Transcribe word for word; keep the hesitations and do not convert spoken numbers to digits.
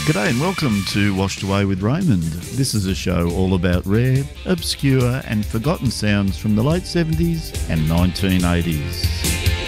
G'day and welcome to Washed Away with Raymond. This is a show all about rare, obscure and forgotten sounds from the late seventies and nineteen eighties.